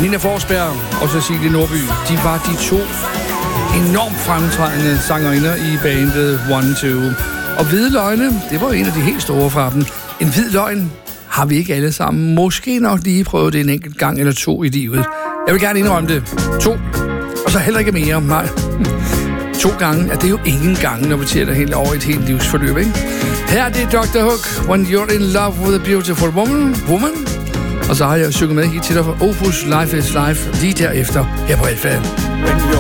Nina Forsberg og Cecilie Nordby, de var de to enormt fremtrædende sangerinder i bandet One Two. Og Hvide Løgne, det var en af de helt store fra dem. En hvid løgn har vi ikke alle sammen måske nok lige prøvet det en enkelt gang eller to i livet. Jeg vil gerne indrømme det. 2. Og så heller ikke mere. Nej. 2 gange, det er jo ingen gange, når vi tæller helt over et helt livsforløb, ikke? Her er det Dr. Hook, When You're in Love with a Beautiful Woman. Og så har jeg synget med hit til dig for Opus Life is Life lige derefter her på Alfa.